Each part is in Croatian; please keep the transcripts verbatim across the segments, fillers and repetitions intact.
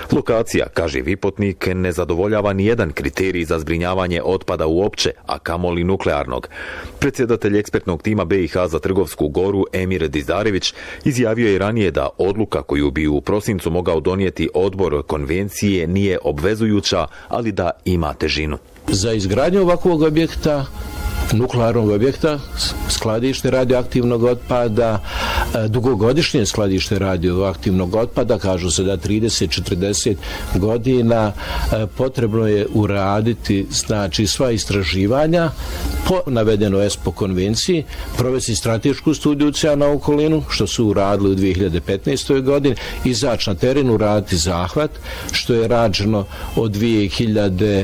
Lokacija, kaže Vipotnik, ne zadovoljava ni jedan kriterij za zbrinjavanje otpada uopće, a kamoli nuklearnog. Predsjedatelj ekspertnog tima B i H za Trgovsku goru Emir Dizarević izjavio je ranije da odluka koju bi u prosincu mogao donijeti odbor konvencije nije obvezujuća, ali da ima težinu. Za izgradnju ovakvog objekta, nuklearnog objekta, skladište radioaktivnog otpada, dugogodišnje skladište radioaktivnog otpada, kažu se da trideset do četrdeset godina, potrebno je uraditi znači sva istraživanja po navedenoj ESPO konvenciji, provesti stratešku studiju oceana na okolinu, što su uradili u dvije hiljade petnaestoj godini, izaći na teren, uraditi zahvat, što je rađeno od dvije hiljade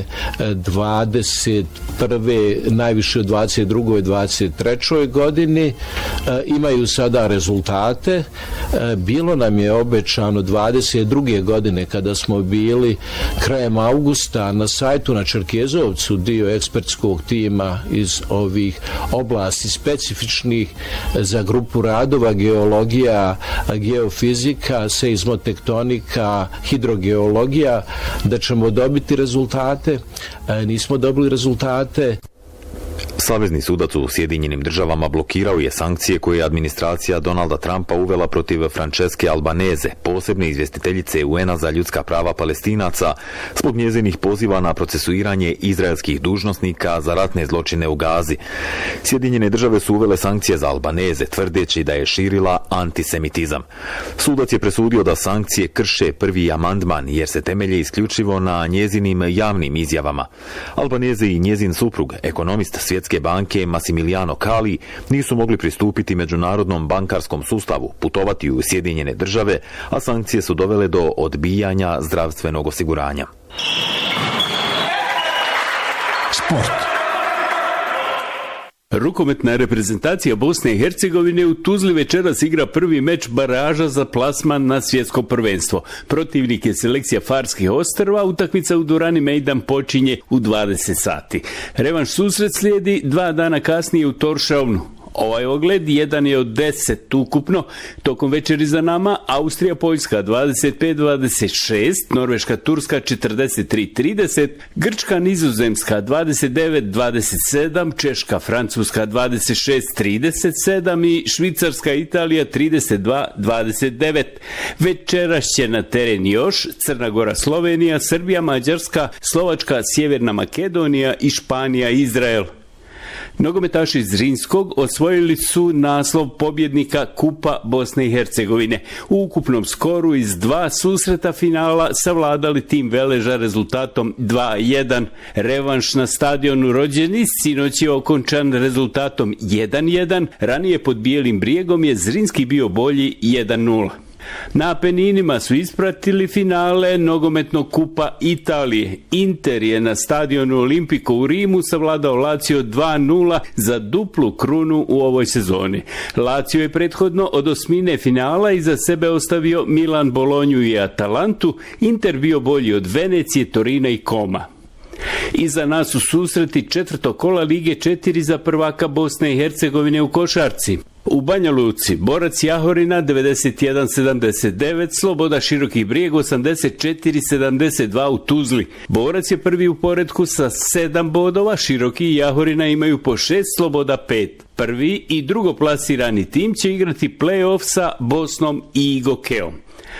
dvadeset prve najviše od dvadeset drugoj i dvadeset trećoj godini. E, imaju sada rezultate. E, bilo nam je obećano dvadeset druge godine kada smo bili krajem augusta na sajtu na Čerkezovcu, dio ekspertskog tima iz ovih oblasti specifičnih za grupu radova geologija, geofizika, seizmotektonika, hidrogeologija, da ćemo dobiti rezultate. E, nismo dobili rezultate. Savezni sudac u Sjedinjenim državama blokirao je sankcije koje je administracija Donalda Trumpa uvela protiv Franceske Albaneze, posebne izvjestiteljice U N-a za ljudska prava Palestinaca, zbog njezinih poziva na procesuiranje izraelskih dužnosnika za ratne zločine u Gazi. Sjedinjene države su uvele sankcije za Albaneze, tvrdeći da je širila antisemitizam. Sudac je presudio da sankcije krše prvi amandman, jer se temelje isključivo na njezinim javnim izjavama. Albaneze i njezin suprug, ekonomist Svjetske banke Massimiliano Cali, nisu mogli pristupiti međunarodnom bankarskom sustavu, putovati u Sjedinjene države, a sankcije su dovele do odbijanja zdravstvenog osiguranja. Sport. Rukometna reprezentacija Bosne i Hercegovine u Tuzli večeras igra prvi meč baraža za plasman na svjetsko prvenstvo. Protivnik je selekcija Farskih ostrva, utakmica u dvorani Mejdan počinje u dvadeset sati. Revanš susret slijedi dva dana kasnije u Toršovnu. Ovaj ogled jedan je od deset ukupno. Tokom večeri za nama Austrija Poljska dvadeset pet dvadeset šest, Norveška Turska četrdeset tri trideset, Grčka Nizozemska dvadeset devet dvadeset sedam, Češka Francuska dvadeset šest trideset sedam i Švicarska Italija trideset dva dvadeset devet. Večeras će na teren još Crna Gora Slovenija, Srbija Mađarska, Slovačka Sjeverna Makedonija i Španija Izrael. Nogometaši iz Zrinskog osvojili su naslov pobjednika Kupa Bosne i Hercegovine. U ukupnom skoru iz dva susreta finala savladali tim Veleža rezultatom dva jedan. Revanš na stadionu Rođeni sinoć je okončan rezultatom jedan jedan. Ranije pod Bijelim brijegom je Zrinski bio bolji jedan nula. Na Apeninima su ispratili finale nogometnog kupa Italije. Inter je na stadionu Olimpico u Rimu savladao Lazio dva nula za duplu krunu u ovoj sezoni. Lazio je prethodno od osmine finala iza sebe ostavio Milan, Bolonju i Atalantu. Inter bio bolji od Venecije, Torina i Koma. Iza nas su susreti četvrtog kola Lige četiri za prvaka Bosne i Hercegovine u košarci. U Banja Luci Borac Jahorina devedeset jedan sedamdeset devet, Sloboda Široki Brijeg osamdeset četiri sedamdeset dva u Tuzli. Borac je prvi u poretku sa sedam bodova, Široki i Jahorina imaju po šest, Sloboda pet. Prvi i drugoplasirani tim će igrati play-off sa Bosnom i Igokeom.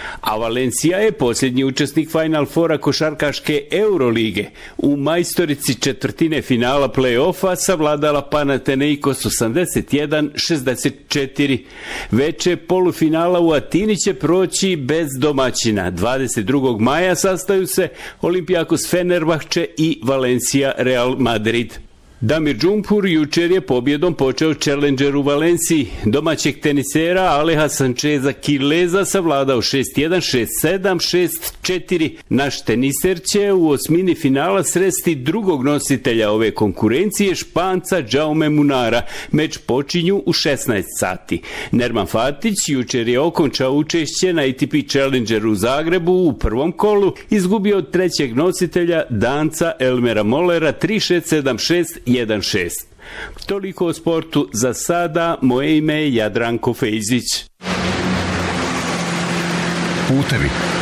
A Valencija je posljednji učesnik Final Fora košarkaške Eurolige. U majstorici četvrtine finala play-offa savladala Panathinaikos osamdeset jedan šezdeset četiri. Veče polufinala u Atini će proći bez domaćina. dvadeset drugog maja sastaju se Olympiakos Fenerbahče i Valencija Real Madrid. Damir Džumpur jučer je pobjedom počeo Challenger u Valenciji. Domaćeg tenisera Aleja Sančeza Kileza savladao šest jedan, šest sedam, šest četiri. Naš teniser će u osmini finala sresti drugog nositelja ove konkurencije, Španca Jaume Munara. Meč počinju u šesnaest sati. Nerman Fatić jučer je okončao učešće na A T P Challengeru u Zagrebu u prvom kolu, izgubio od trećeg nositelja Danca Elmera Mollera tri šest sedam šest jedan šest. Toliko o sportu za sada. Moje ime je Jadranko Fejzić. Putevi